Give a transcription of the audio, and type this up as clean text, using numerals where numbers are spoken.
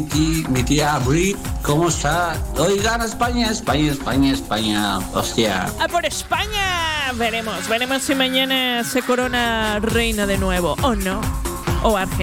Y mi tía Brit, ¿cómo está? Hoy gana España, España, España, España. Hostia. ¡A por España! Veremos si mañana se corona reina de nuevo o no. O Argentina.